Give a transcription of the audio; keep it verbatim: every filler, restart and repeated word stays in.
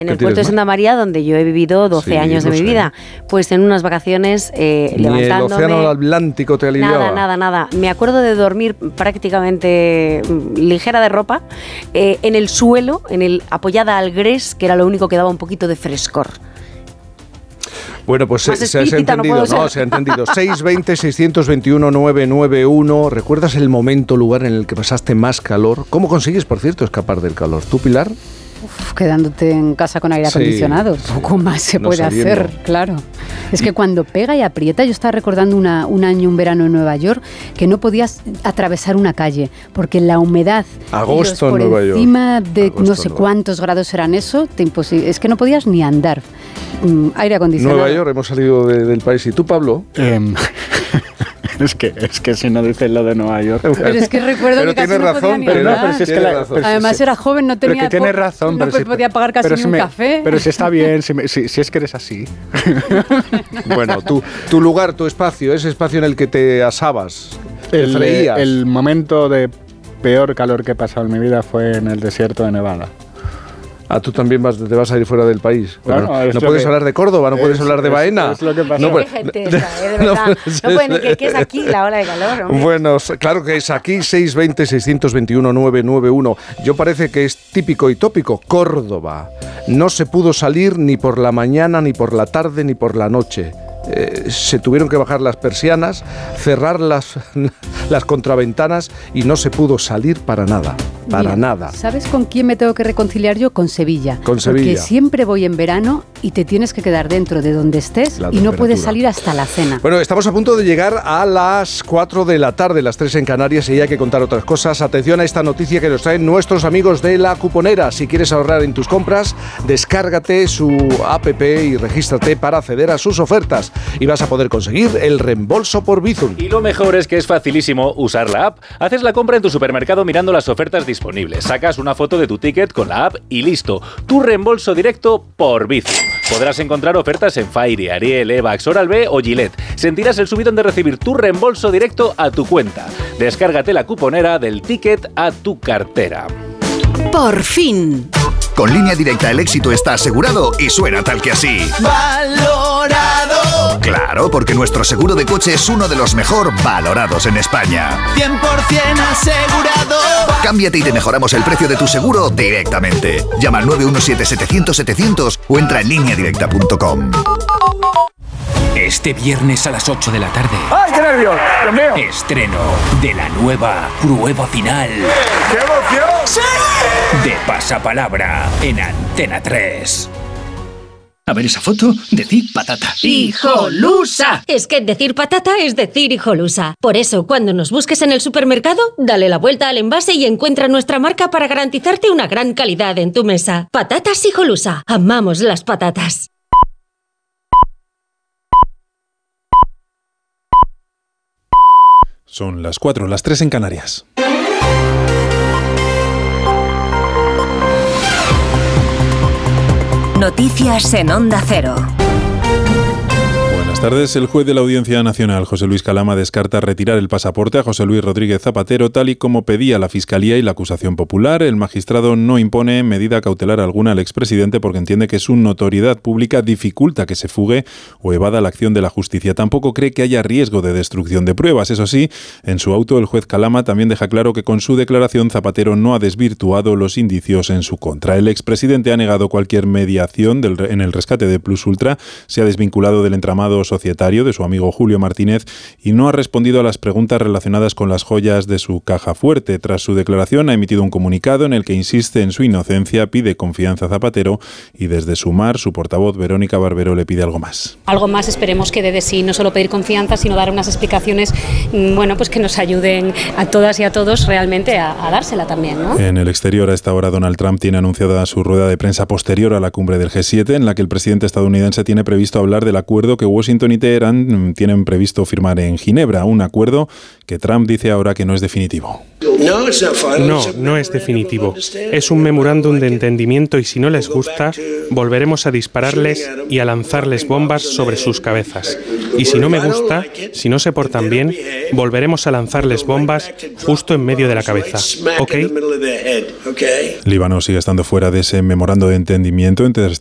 En el puerto de Santa María, donde yo he vivido doce sí, años de mi sé. vida, pues en unas vacaciones eh, Ni levantándome... el océano Atlántico te aliviaba. Nada, nada, nada. Me acuerdo de dormir prácticamente ligera de ropa, eh, en el suelo, en el apoyada al grés, que era lo único que daba un poquito de frescor. Bueno, pues se, se, se ha entendido, no, no se ha entendido. seis veinte, seiscientos veintiuno, novecientos noventa y uno. ¿Recuerdas el momento, lugar en el que pasaste más calor? ¿Cómo consigues, por cierto, escapar del calor? ¿Tú, Pilar? Uf, quedándote en casa con aire acondicionado, sí, poco más se no puede saliendo. hacer, claro. Es que cuando pega y aprieta, yo estaba recordando una, un año, un verano en Nueva York, que no podías atravesar una calle, porque la humedad, agosto por en Nueva York. encima de Agosto no sé cuántos grados eran eso, te imposi- es que no podías ni andar. Mm, aire acondicionado. Nueva York, hemos salido de, del país. ¿Y tú, Pablo? Eh, Es que, es que si no dices lo de Nueva York... Pero es que recuerdo pero que casi razón, no podía ni pero andar. no, pero si es que la, pero Además si, era joven, no tenía... Pero que tienes razón. No pero si, podía pagar casi ni si un me, café. Pero si está bien, si, me, si, si es que eres así. Bueno, tu, tu lugar, tu espacio, ese espacio en el que te asabas, te el, freías. El momento de peor calor que he pasado en mi vida fue en el desierto de Nevada. Ah, tú también vas, te vas a ir fuera del país. Claro, bueno, no no puedes que, hablar de Córdoba, no es, puedes hablar de es, Baena. Es lo que pasa. No, ¿Qué gente esa, eh, de verdad? No, no pueden decir que es aquí la ola de calor, hombre. Bueno, claro que es aquí, seis veinte, seiscientos veintiuno, novecientos noventa y uno. Yo parece que es típico y tópico. Córdoba. No se pudo salir ni por la mañana, ni por la tarde, ni por la noche. Eh, se tuvieron que bajar las persianas, cerrar las, las contraventanas y no se pudo salir para nada, para Mira, nada. ¿Sabes con quién me tengo que reconciliar yo? Con Sevilla. Con Sevilla. Porque siempre voy en verano y te tienes que quedar dentro de donde estés La y no puedes temperatura. salir hasta la cena. Bueno, estamos a punto de llegar a las cuatro de la tarde, las tres en Canarias, y hay que contar otras cosas. Atención a esta noticia que nos traen nuestros amigos de La Cuponera. Si quieres ahorrar en tus compras, descárgate su app y regístrate para acceder a sus ofertas. Y vas a poder conseguir el reembolso por Bizum. Y lo mejor es que es facilísimo usar la app. Haces la compra en tu supermercado mirando las ofertas disponibles. Sacas una foto de tu ticket con la app y listo. Tu reembolso directo por Bizum. Podrás encontrar ofertas en Fairy, Ariel, Evax, Oral-B o Gillette. Sentirás el subidón de recibir tu reembolso directo a tu cuenta. Descárgate La Cuponera del ticket a tu cartera. Por fin. Con Línea Directa el éxito está asegurado y suena tal que así. ¡Valorado! Claro, porque nuestro seguro de coche es uno de los mejor valorados en España. cien por ciento asegurado. Cámbiate y te mejoramos el precio de tu seguro directamente. Llama al nueve uno siete, setecientos, setecientos o entra en línea directa punto com. Este viernes a las ocho de la tarde. ¡Ay, qué nervios! ¡Dios mío! Estreno de la nueva prueba final. ¡Qué emoción! ¡Sí! De Pasapalabra en Antena tres. A ver esa foto, decir patata. ¡Hijolusa! Es que decir patata es decir hijolusa. Por eso, cuando nos busques en el supermercado, dale la vuelta al envase y encuentra nuestra marca para garantizarte una gran calidad en tu mesa. Patatas Hijolusa. Amamos las patatas. Son las cuatro, las tres en Canarias. Noticias en Onda Cero. Buenas tardes. El juez de la Audiencia Nacional, José Luis Calama, descarta retirar el pasaporte a José Luis Rodríguez Zapatero, tal y como pedía la Fiscalía y la acusación popular. El magistrado no impone medida cautelar alguna al expresidente porque entiende que su notoriedad pública dificulta que se fugue o evada la acción de la justicia. Tampoco cree que haya riesgo de destrucción de pruebas. Eso sí, en su auto el juez Calama también deja claro que con su declaración Zapatero no ha desvirtuado los indicios en su contra. El expresidente ha negado cualquier mediación del, en el rescate de Plus Ultra, se ha desvinculado del entramado societario de su amigo Julio Martínez y no ha respondido a las preguntas relacionadas con las joyas de su caja fuerte. Tras su declaración ha emitido un comunicado en el que insiste en su inocencia, pide confianza a Zapatero y desde Sumar su portavoz Verónica Barbero le pide algo más. Algo más esperemos que dé de sí, no solo pedir confianza, sino dar unas explicaciones, bueno, pues que nos ayuden a todas y a todos realmente a, a dársela también, ¿no? En el exterior, a esta hora, Donald Trump tiene anunciada su rueda de prensa posterior a la cumbre del G siete, en la que el presidente estadounidense tiene previsto hablar del acuerdo que Washington Washington y Teherán tienen previsto firmar en Ginebra un acuerdo que Trump dice ahora que no es definitivo. No, no es definitivo. Es un memorándum de entendimiento y si no les gusta, volveremos a dispararles y a lanzarles bombas sobre sus cabezas. Y si no me gusta, si no se portan bien, volveremos a lanzarles bombas justo en medio de la cabeza. ¿Ok? Líbano sigue estando fuera de ese memorando de entendimiento entre